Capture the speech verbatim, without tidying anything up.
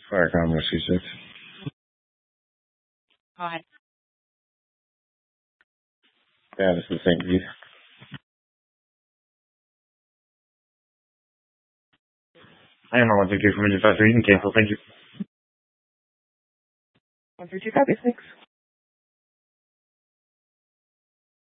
Fire Commodore C six. Hi. Yeah, this is Saint Pete. I am on one two two from Engine five three. You can cancel. Thank you. one three two, copy, thanks.